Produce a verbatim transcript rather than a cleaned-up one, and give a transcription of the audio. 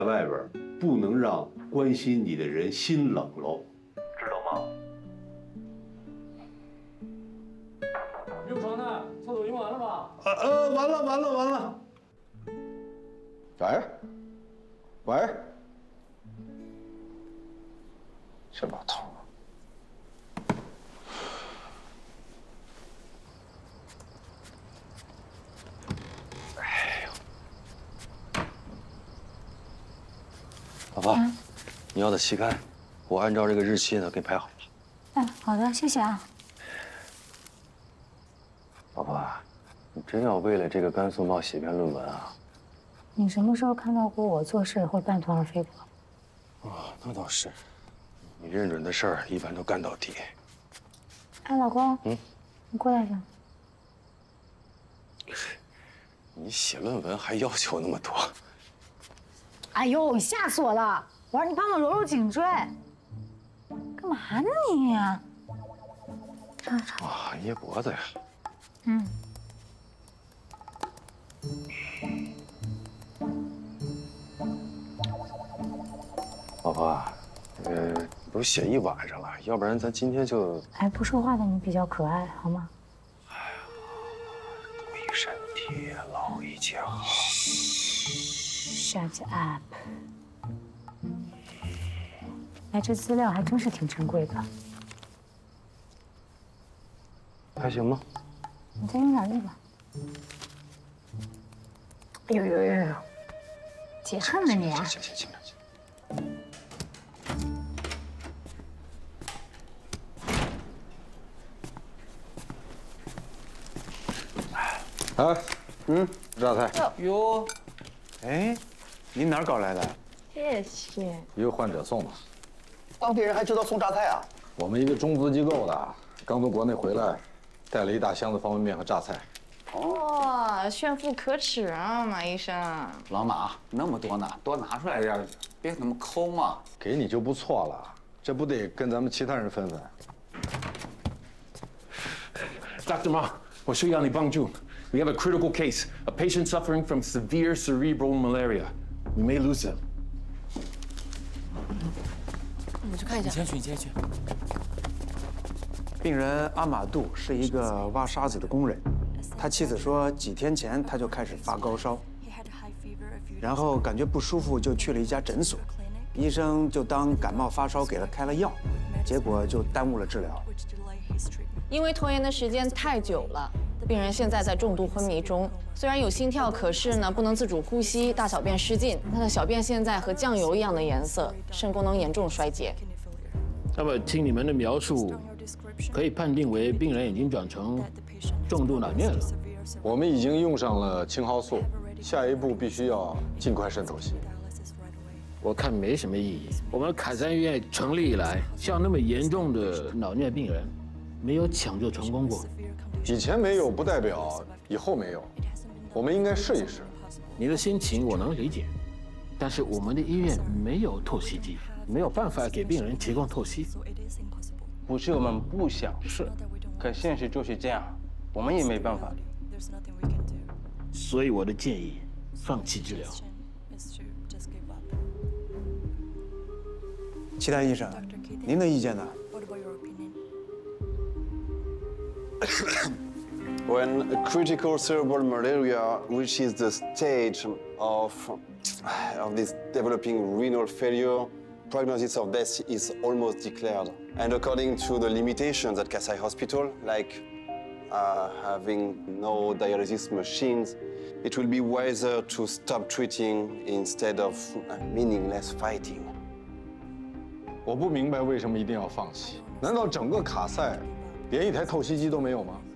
外边不能让关心你的人心冷喽，知道吗？ 用床呢？厕所用完了吧？ 呃呃，完了完了完了。 喂，喂，这老头。 老婆，嗯、你要的期刊，我按照这个日期呢给你排好了。 哎，好的，谢谢啊。 老婆，你真要为了这个甘肃贸写篇论文啊？ 你什么时候看到过我做事会半途而废过？ 哦，那倒是。你认准的事儿一般都干到底。 哎，老公， 嗯， 你过来一下。 你写论文还要求那么多？ 哎呦，吓死我了！我说你帮我揉揉颈椎，干嘛呢你？这这哇，捏脖子呀！ 嗯。 老婆，呃，都写一晚上了，要不然咱今天就…… 哎，不说话的你比较可爱，好吗？ 哎呀，注意身体，老一家。 Shut up！ 哎，这资料还真是挺珍贵的， 还行吗？ 你再用点力吧。哎呦呦呦呦！解恨呢你！ 行行行行行。 哎，嗯，榨菜。 哟，哎。 您哪儿搞来的？ 谢谢。 一个患者送的。 当地人还知道送榨菜啊？ 我们一个中资机构的，刚从国内回来，带了一大箱子方便面和榨菜。 哇、哦，炫富可耻啊，马医生。 老马，那么多呢，多拿出来点儿，别那么抠嘛。 给你就不错了，这不得跟咱们其他人分分 ？Doctor Ma， 我需要你帮助。We have a critical case, a patient suffering from severe cerebral malaria. We may lose him. 我去看一下。 你先去，你先去。病人阿马杜是一个挖沙子的工人，他妻子说几天前他就开始发高烧，然后感觉不舒服就去了一家诊所，医生就当感冒发烧给了开了药，结果就耽误了治疗。 因为拖延的时间太久了。 病人现在在重度昏迷中，虽然有心跳，可是呢不能自主呼吸，大小便失禁。他的小便现在和酱油一样的颜色，肾功能严重衰竭。 那么听你们的描述，可以判定为病人已经转成重度脑疟了。 我们已经用上了青蒿素，下一步必须要尽快渗透析。 我看没什么意义。我们凯山医院成立以来，像那么严重的脑疟病人，没有抢救成功过。 以前没有不代表以后没有，我们应该试一试。 你的心情我能理解，但是我们的医院没有透析机，没有办法给病人提供透析。 不是我们不想试，可现实就是这样，我们也没办法。 所以我的建议，放弃治疗。 齐丹医生，您的意见呢？ When critical cerebral malaria reaches the stage of, of this developing renal failure, prognosis of death is almost declared. And according to the limitations at Kasai Hospital, like uh, having no dialysis machines, it will be wiser to stop treating instead of meaningless fighting. 我不明白为什么一定要放弃？难道整个卡塞连一台透析机都没有吗？